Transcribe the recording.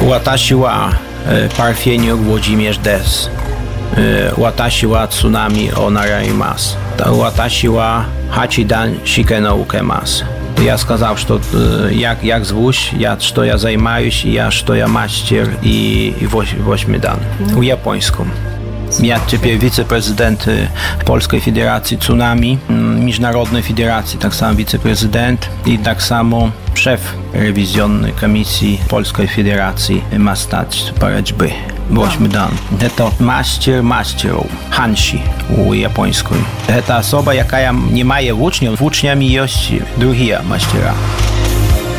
Watashi wa Parfeniuk Włodzimierz des. Watashi wa tsunami o naraimasu. Watashi wa Hachidan shikenoukemas. Я сказал, что як звусь, что я занимаюсь, что я мастер и 8 дан. У японском. Я теперь вице-президент Polskiej Federacji Tsunami, Międzynarodnej Federacji, tak samo wiceprezydent i tak samo szef rewizjonnej komisji Polskiej Federacji ma stać poręczby. 8 dan. To masterów, hanshi u japońskiej. To osoba, jaka nie ma uczniów, uczniami jest drugi mastera.